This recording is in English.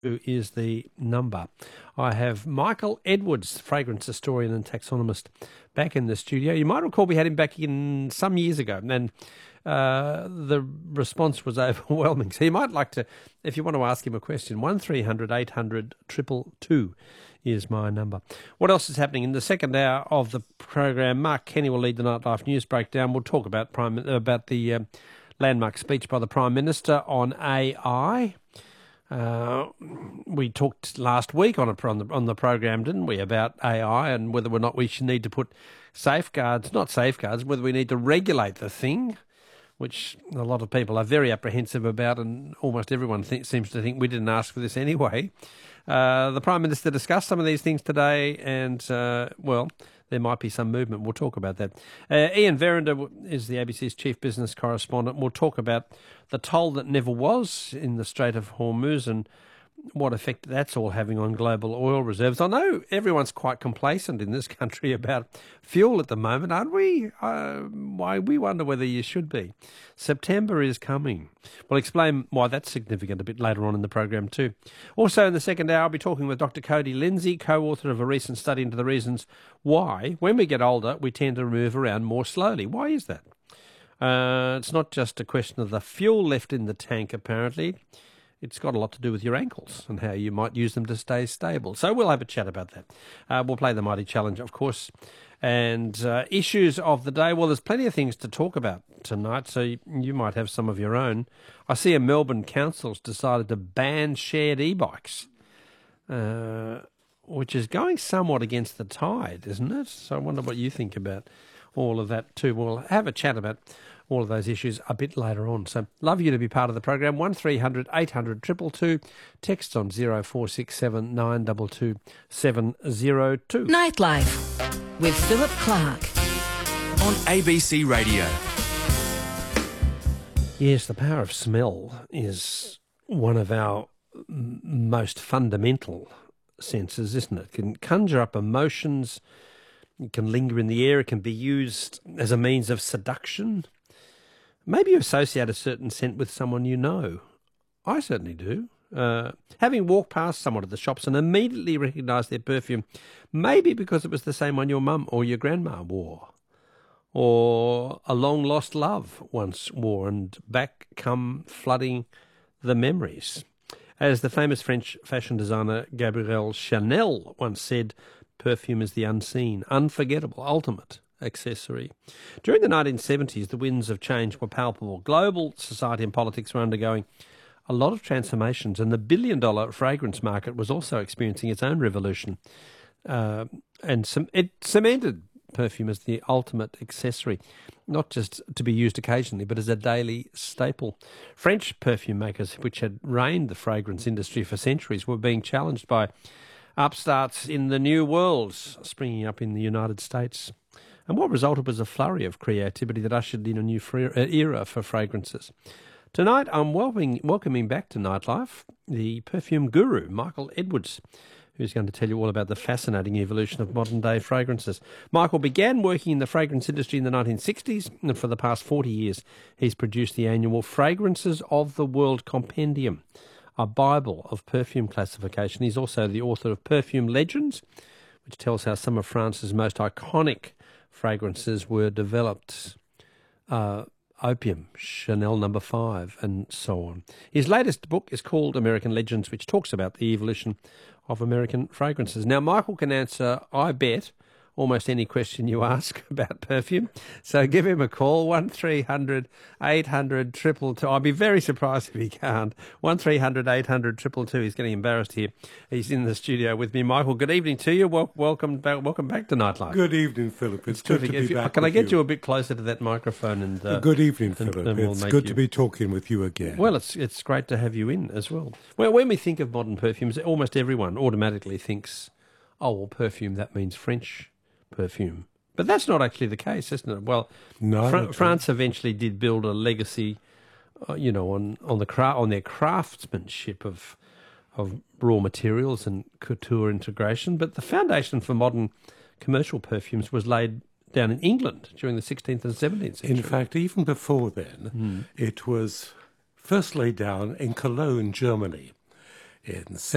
Who is the number. I have Michael Edwards, fragrance historian and taxonomist, back in the studio. You might recall we had him back in some years ago, and the response was overwhelming. So you might like to, if you want to ask him a question, 1300 800 222 is my number. What else is happening? In the second hour of the program, Mark Kenny will lead the Nightlife News Breakdown. We'll talk about the landmark speech by the Prime Minister on AI. We talked last week on the program, didn't we, about AI and whether or not we should need to put whether we need to regulate the thing, which a lot of people are very apprehensive about, and almost everyone seems to think we didn't ask for this anyway. The Prime Minister discussed some of these things today, and, there might be some movement. We'll talk about that. Ian Verinder is the ABC's chief business correspondent. We'll talk about the toll that never was in the Strait of Hormuz and what effect that's all having on global oil reserves. I know everyone's quite complacent in this country about fuel at the moment, aren't we? Why we wonder whether you should be. September is coming. We'll explain why that's significant a bit later on in the program too. Also in the second hour, I'll be talking with Dr. Cody Lindsay, co-author of a recent study into the reasons why, when we get older, we tend to move around more slowly. Why is that? It's not just a question of the fuel left in the tank, apparently. It's got a lot to do with your ankles and how you might use them to stay stable. So we'll have a chat about that. We'll play the Mighty Challenge, of course. And issues of the day. Well, there's plenty of things to talk about tonight, so you might have some of your own. I see a Melbourne council's decided to ban shared e-bikes, which is going somewhat against the tide, isn't it? So I wonder what you think about all of that too. We'll have a chat about all of those issues a bit later on. So love you to be part of the program. 1300 800 222. Text on 0467 922 702. Nightlife with Philip Clark on ABC Radio. Yes, the power of smell is one of our most fundamental senses, isn't it? It can conjure up emotions. It can linger in the air. It can be used as a means of seduction. Maybe you associate a certain scent with someone you know. I certainly do. Having walked past someone at the shops and immediately recognised their perfume, maybe because it was the same one your mum or your grandma wore, or a long-lost love once wore, and back come flooding the memories. As the famous French fashion designer Gabrielle Chanel once said, perfume is the unseen, unforgettable, ultimate accessory. During the 1970s, the winds of change were palpable. Global society and politics were undergoing a lot of transformations, and the billion-dollar fragrance market was also experiencing its own revolution. It cemented perfume as the ultimate accessory, not just to be used occasionally, but as a daily staple. French perfume makers, which had reigned the fragrance industry for centuries, were being challenged by upstarts in the New World springing up in the United States. And what resulted was a flurry of creativity that ushered in a new era for fragrances. Tonight, I'm welcoming back to Nightlife the perfume guru, Michael Edwards, who's going to tell you all about the fascinating evolution of modern-day fragrances. Michael began working in the fragrance industry in the 1960s, and for the past 40 years, he's produced the annual Fragrances of the World Compendium, a Bible of perfume classification. He's also the author of Perfume Legends, which tells how some of France's most iconic fragrances were developed. Opium, Chanel No. 5, and so on. His latest book is called American Legends, which talks about the evolution of American fragrances. Now, Michael can answer, I bet, almost any question you ask about perfume. So give him a call, 1300 800 222. I'd be very surprised if he can't. 1300 800 222. He's getting embarrassed here. He's in the studio with me. Michael, good evening to you. Welcome back to Nightlife. Good evening, Philip. It's good to be back. Can I get you a bit closer to that microphone? And good evening, Philip. It's good to be talking with you again. Well, it's great to have you in as well. Well, when we think of modern perfumes, almost everyone automatically thinks, oh, well, perfume, that means French perfume. But that's not actually the case, isn't it? Well, no, France eventually did build a legacy, on their craftsmanship of raw materials and couture integration. But the foundation for modern commercial perfumes was laid down in England during the 16th and 17th century. In fact, even before then, it was first laid down in Cologne, Germany, in